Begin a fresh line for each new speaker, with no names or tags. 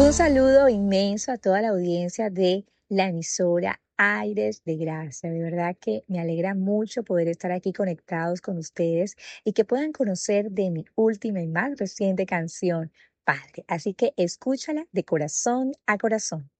Un saludo inmenso a toda la audiencia de la emisora Aires de Gracia. De verdad que me alegra mucho poder estar aquí conectados con ustedes y que puedan conocer de mi última y más reciente canción, Padre. Así que escúchala de corazón a corazón.